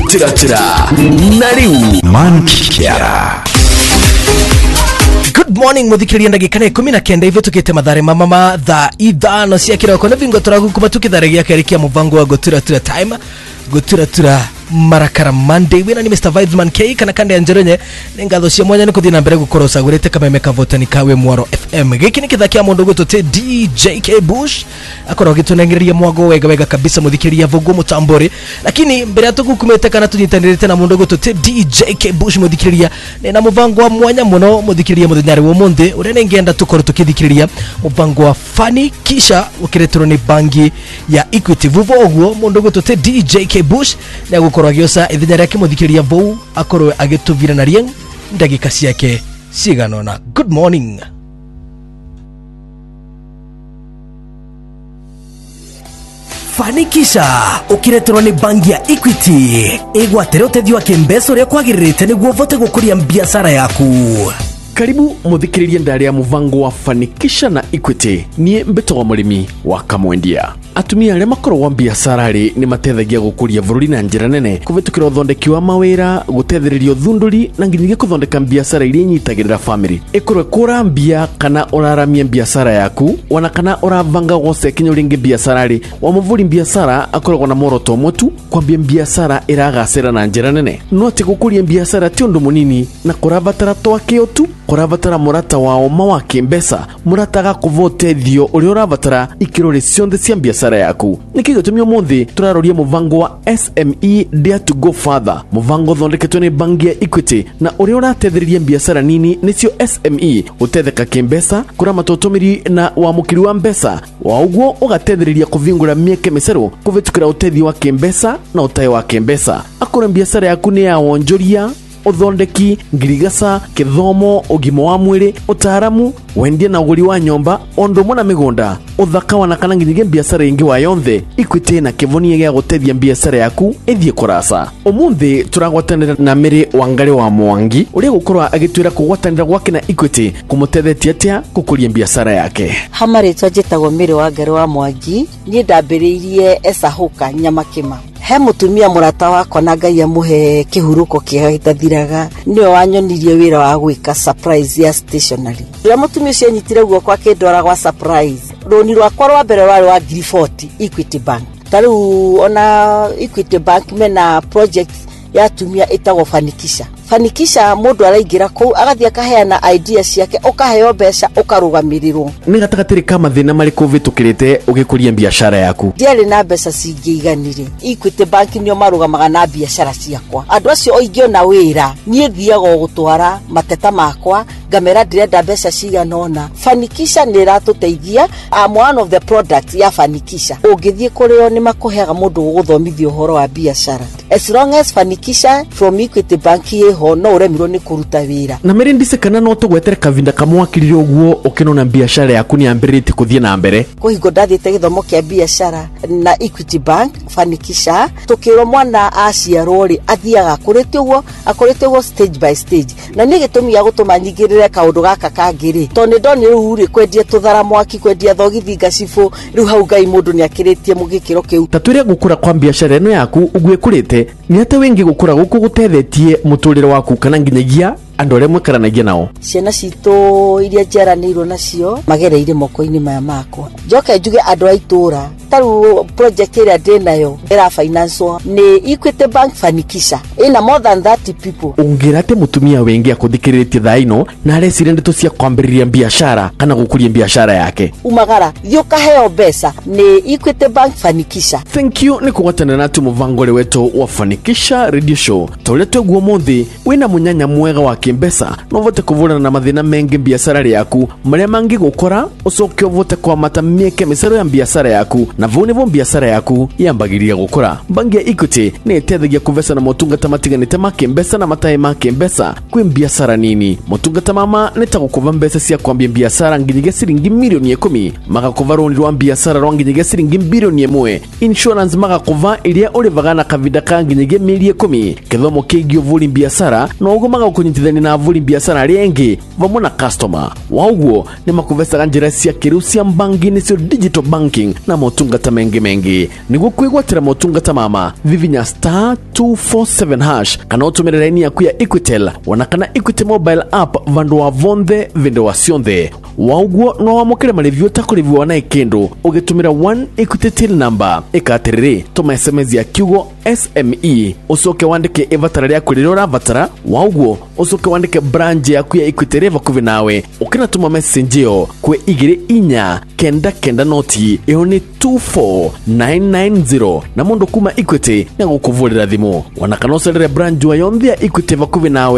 gutiratira nariu mankiara. Good morning muthikiriria ndagikana 19 hivi tukite madhare mama tha ithano cia kiroko na vingo turagukuba tukitharagia karikia muvango wa gutiratira time gutiratira marakara Monday. Wina ni Mr. Videsman K kana kande anjerenye nengatho cia mwanya nikuthina na mbere gukorosa gurete kameme kavotani kawe Mwaro FM. Giki ni kithakia mundu gutote DJK Bush akoro gitunengereria mwago wega kabisa muthikiriria vogo mutambore, lakini mbere atugukumete kana tunyitanirite na mundu gutote DJK Bush muthikiriria na muvango wa mwanya muno muthikiriria muthnyari wo monde urene ngenda tukoro tukithikiriria muvango wa Funny Kisha ukiretro ni bangi ya Equity vuvo ogwo mundu gutote DJK Bush na gukoroagiosa ithinya yake muthikiriria vou akorwe agituvira na rien ndagika ciake ciganona. Good morning. Fanikisha ukiretero ni bangi ya Equity igwatero tethio akimbeso ria kwagirite niguo vote gukuria biashara yaku. Karibu muthikiririe ndari ya muvango wa Fanikisha na Equity. Nie mbeto wa murimi wa Kamwendia. Atumia aria makorwo biashara ri ni matethagia gukuria bururi na njira nene kuvitukira uthondeki wa mawira, gutetheririo thunduri na nginyige kuthondeka biashara iria inyitagirira family. Ikorwe kurambia kana uraramia biashara yaku wana kana uravanga gose kinyo ringi biashara ri wa muvuri biashara akorwo na moroto motu kwambia biashara iragacira na njira nene. No ti gukuria biashara ti undu munini na kuravatara twake otu kuravatara murata wao mawake mbesa murataga kuvotethio uri uravatara ikirore cionthe cia biashara yaku. Nikigo tumio monthi turaroria muvango wa SME Dare to Go Further, muvango thondeketwe ni bangi ya Equity na uri uratetheriria biashara nini nicio SME utetheka kimbesa kura matotomiri na wamukiri wa mbesa wa ugwo ugatetheriria kuvingura mieke misero kuvitukira utethio wa kimbesa na utayo wa kimbesa. Akora biashara yaku ni ya wonjoria uthondeki, ngirigasa, kithomo, ugimo wa mwiri, utaramu, wendia na uguri wa nyomba, ondo mona migunda, uthaka wana kana nginyige biashara ingi wa yonthe. Equity na kivonie gya gutethia biashara yaku ithie kurasa. Umuthi turagwatanira na Mary Wangari wa Mwangi uri gukorwa agitwira kugwatanira gwake na Equity kumutethetia tia kukuria biashara yake. Hamaritwa njitagwo Mary Wangari wa Mwangi, ni ndambiriirie esahuka Nyamakima. He mutumia murata wako na Ngai amuhe kihuruko kiega gitathiraga niyo wanyonirie wira wa gwika surprise ya stationery. Ria mutumia ucio nyitire guoko akindora gwa surprise roni rwakwa rwa mbere rwari wa 40 Equity Bank. Taru ona Equity Bank mena project ya tumia itago Fanikisha. Fanikisha mundu araingira ku agathia akaheana idea ciake ukaheo mbeca ukarugamirirwo. Ni gatagatiri kama thina mari kuvitukirite ugikuria biashara yaku. Ndiari na mbeca cingiiganire. Equity Bank niyo marugamaga na biashara ciakwa. Andu acio oingiona wira nie thiaga gutwara mateta makwa ngamera ndirenda mbeca ciganona. Fanikisha ni ratuteithia. I'm one of the products ya Fanikisha. Ungithie kurio ni makuheaga mundu guthomithia uhoro wa biashara. As long as Fanikisha from Equity Bank no uremirwo ni kuruta wira. Na Mary ndisekana no tugwetere kavinda kamwakirire ogwo ukinona biashara yaku ni ambirite kuthie na mbere. Kuhingo ndathite githomo kia biashara na Equity Bank Fanikisha tukiro mwana aciarwo ri athiaga kurite ugo stage by stage. Na ni gitumi ya gutuma nyigirire kaundu gaka kangiri to ni ndoni ru ri kwendia tuthara mwaki kwendia thogithi ngacifu ru hau Ngai mundu ni akiritie mugikiro kiu. Tatwire gukura kwa biashara eno yaku ugwekurite ni ate wengi gukura guku gutethetie muturire waku kana nginyagia andu aria mwekaranagia nao. Ciana cito iria njeranirwo nacio magereire moko-ini maya makwa. Njoke njuge andu a itura taru project ira ndinayo era financial ni Equity Bank Fanikisha ina more than 30 people. Ungirate mutumia wengi akuthikiritie thaino na arecire ndeto cia kwambiriria biashara kana gukuria biashara yake. Umagara thioka heo mbeca ni Equity Bank Fanikisha. Thank you ni kugwatana na tumuvangore wetu wa Fanikisha Radio Show. Toleto guo monthi wina munyanya mwega wa kimbesa no vote kuvurana na mathina mengi biashara yaku maria mangi gukora ucoke vote kwa mata mieke misero ya biashara yaku na vone vo biashara yaku yambagiria gukora. Bangi ya Equity ni etethagia kuvesa na motungata matiganite ma kimbesa na matae ma kimbesa kwi biashara nini. Motungata mama neta gukuva mbesa cia kwambia biashara nginyige siringi milioni 10 magakuva roni rwa biashara rwa nginyige siringi bilioni 1. Insurance magakuva iria uri vagana kavinda ka nginyige milioni 10 kithomo kigio vuli biashara no ugo magakunyitithania ni na avuli biashara rengi vamwe na customer wauguo ni makuvesaga njira cia kiru cia banki nicio digital banking na motungata mengi niguo kwigwatira motungata mama vivinya *247# kana utumire laini yaku ya Equitel wana kana Equity mobile app vandu wa vonthe vinde wa cionthe wauguo no wamukire mareview ta kureview na ikindu ugitumira 1 Equity till number ikatiriri tuma SMS ya kiugo SME usoke wandike evatara ya kulirora vatara wauguo usoke wandike branch yaku ya Equity reva kuvi nawe ukina tuma message yo kwe igire inya kenda noti iyo ni 24990 na mundu kuma Equity na gukuvulira thimu wanakanoselere branch wa yonthe ya Equity vakuvi nawe